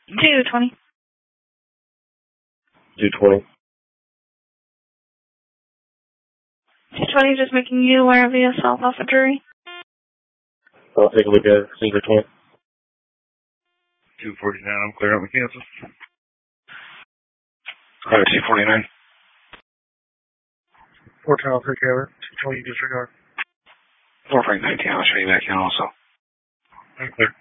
220. 220. 220, just making you aware of the assault off a jury. I'll take a look at it. Finger 20. 249, I'm clear out McKenzie. Alright, 249. 410, I'll take care of it. 220, disregard. 419, I'll show you back in also. I'm clear.